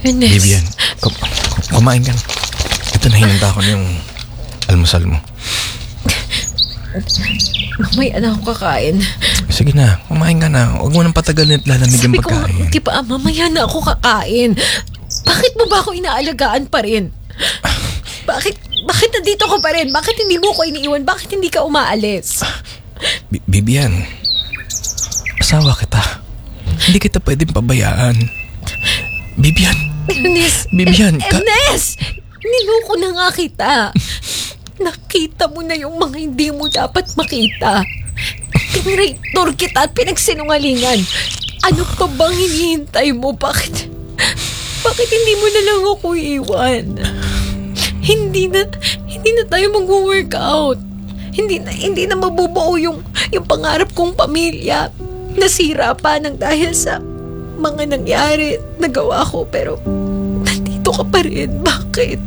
Ernest. Vivian, kumain ka. Ito na, hinanda ko na yung almusal mo. Mamaya na ako kakain. Sige na, kumain ka na. Huwag mo nang patagalin at lalamig yung pagkain. Sabi ko, mamaya na ako kakain. Bakit mo ba ako inaalagaan pa rin? Bakit nandito ko pa rin? Bakit hindi mo ko iniiwan? Bakit hindi ka umaalis? Vivian, asawa kita. Hindi kita pwedeng pabayaan. Vivian. Ernest! Vivian, Ernest! Niloko na nga kita. Nakita mo na yung mga hindi mo dapat makita. Pinraitor kita at pinagsinungalingan. Ano pa bang hinihintay mo? Bakit hindi mo na lang ako iwan? Hindi na tayo mag-workout. Hindi na mabubuo yung pangarap kong pamilya. Nasira pa ng dahil sa mga nangyari. Nagawa ko pero nandito ka pa rin. Bakit?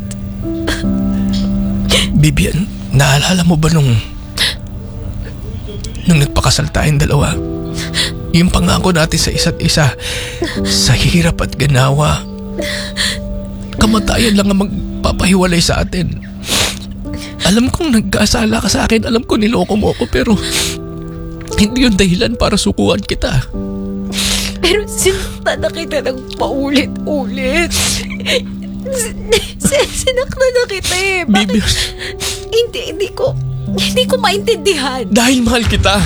Vivian, naalala mo ba nung nagpakasal tayong dalawa? Yung pangako natin sa isa't isa, sa hirap at ganawa, kamatayan lang ang magpapahiwalay sa atin. Alam kong nagkasala ka sa akin, alam ko niloko mo ako, pero hindi yun dahilan para sukuan kita. Pero sinaktan na kita ng paulit-ulit. Sinaktan na kita eh. Bakit? Hindi ko maintindihan. Dahil mahal kita.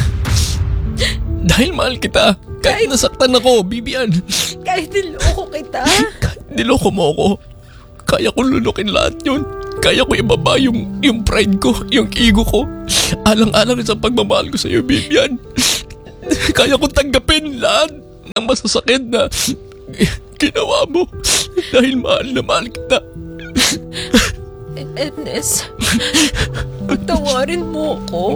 Kahit nasaktan ako, Vivian. Kahit niloko kita. Kahit niloko mo ako, kaya kong lunukin lahat yun. Kaya ko ibaba yung pride ko, yung ego ko. Alang-alang sa pagmamahal ko sa iyo, Vivian. Kaya kong tanggapin lahat ng masasakit na ginawa mo dahil mahal na mahal kita. Ernest, tawarin mo ako.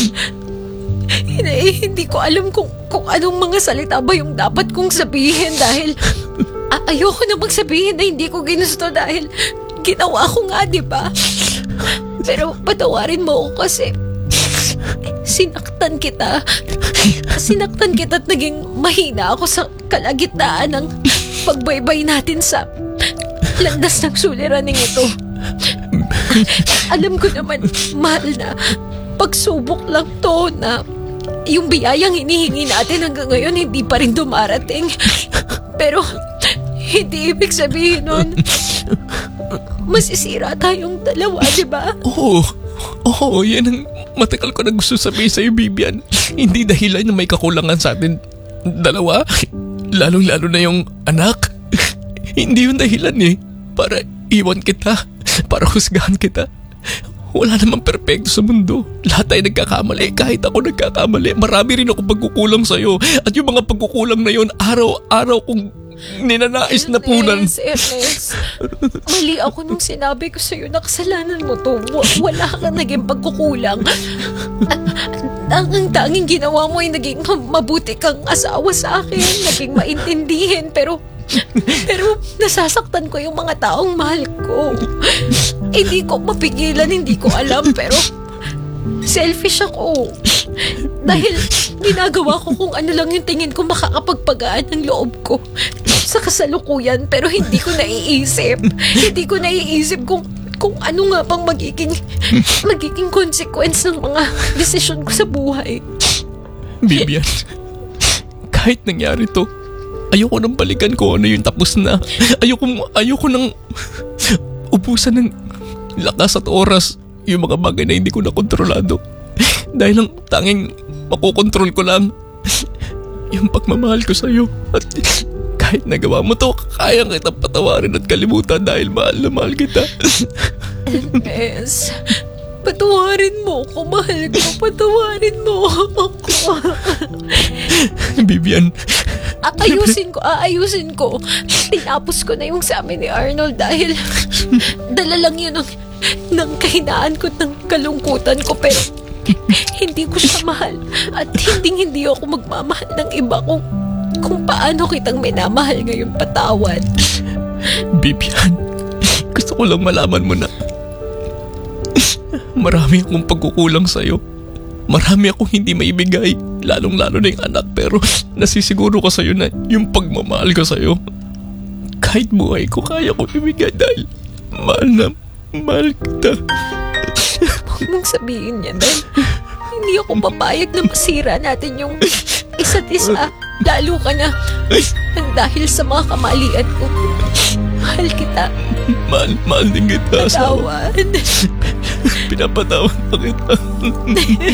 Hindi ko alam kung anong mga salita ba yung dapat kong sabihin dahil ayoko na magsabihin na hindi ko ginusto dahil ginawa ko nga, di ba? Pero patawarin mo ako kasi sinaktan kita at naging mahina ako sa kalagitnaan ng pagbaybay natin sa landas ng suliraning ito. Alam ko naman, mahal na pagsubok lang to na yung biyayang hinihingi natin hanggang ngayon hindi pa rin dumarating. Pero hindi ibig sabihin nun masisira tayong dalawa, di ba? Oo, yan ang matagal ko na gusto sabihin sa'yo, Vivian. Hindi dahilan na may kakulangan sa atin dalawa, lalong-lalo na yung anak. Hindi yun dahilan para iwan kita, para husgahan kita. Wala namang perpekto sa mundo. Lahat tayo nagkakamali. Kahit ako nagkakamali, marami rin ako pagkukulang sa'yo. At yung mga pagkukulang na yun, araw-araw kong ninanais na punan. Ernest, mali ako nung sinabi ko sa'yo na kasalanan mo to. Wala kang naging pagkukulang. Ang tanging ginawa mo ay naging mabuti kang asawa sa akin. Naging maintindihin, pero nasasaktan ko yung mga taong mahal ko. Hindi ko mapigilan, hindi ko alam, pero selfish ako. Dahil ginagawa ko kung ano lang yung tingin ko makakapagpagaan ng loob ko sa kasalukuyan, pero hindi ko naiisip. Hindi ko naiisip kung ano nga pang magiging consequence ng mga desisyon ko sa buhay. Vivian, kahit nangyari to, ayoko nang balikan ko ano yung tapos na. Ayoko nang ubusan ng lakas at oras yung mga bagay na hindi ko na kontrolado. Dahil ang tanging makokontrol ko lang yung pagmamahal ko sa'yo. At kahit nagawa mo to, kayang kitang patawarin at kalimutan dahil mahal na mahal kita. Yes. Patawarin mo ako, mahal ko. Patawarin mo ako. Vivian, Aayusin ko. Tinapos ko na yung sa amin ni Arnold dahil dala lang yun ng kahinaan ko, ng kalungkutan ko, pero hindi ko siya mahal at hindi ako magmamahal ng iba kung paano kitang minamahal ngayon. Patawad. Vivian, gusto ko lang malaman mo na marami akong pagkukulang sa'yo. Marami akong hindi maibigay, lalong-lalo na yung anak, pero nasisiguro ko sa'yo na yung pagmamahal ko sa'yo, Kahit buhay ko, kaya ko ibigay dahil mahal kita. Huwag mong sabihin yan, dahil hindi ako papayag na masira natin yung isa't isa. Lalo ka na nang dahil sa mga kamalian ko. Mahal kita. Mahal din kita, asawa. Patawad. Pinapatawad pa kita.